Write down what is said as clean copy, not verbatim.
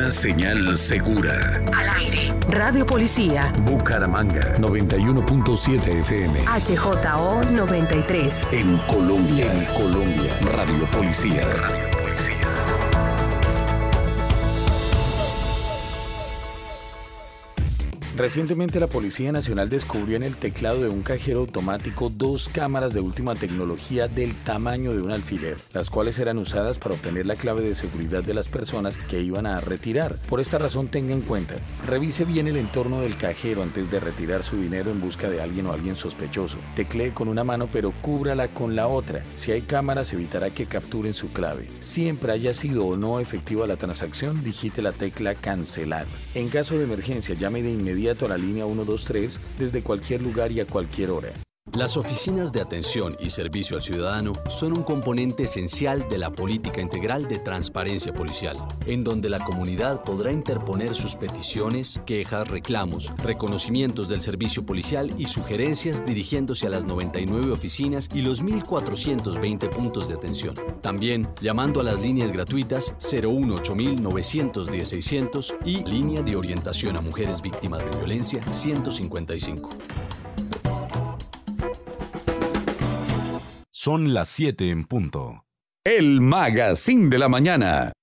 Una señal segura. Al aire. Radio Policía. Bucaramanga 91.7 FM. HJO 93. En Colombia. Radio Policía. Recientemente la Policía Nacional descubrió en el teclado de un cajero automático 2 cámaras de última tecnología del tamaño de un alfiler, las cuales eran usadas para obtener la clave de seguridad de las personas que iban a retirar. Por esta razón, tenga en cuenta, revise bien el entorno del cajero antes de retirar su dinero en busca de alguien o alguien sospechoso. Teclee con una mano pero cúbrala con la otra. Si hay cámaras, evitará que capturen su clave. Siempre haya sido o no efectiva la transacción, digite la tecla cancelar. En caso de emergencia, llame de inmediato a la línea 123 desde cualquier lugar y a cualquier hora. Las oficinas de atención y servicio al ciudadano son un componente esencial de la política integral de transparencia policial, en donde la comunidad podrá interponer sus peticiones, quejas, reclamos, reconocimientos del servicio policial y sugerencias dirigiéndose a las 99 oficinas y los 1.420 puntos de atención. También llamando a las líneas gratuitas 018-910-600 y línea de orientación a mujeres víctimas de violencia 155. Son las 7 en punto. El Magazine de la Mañana.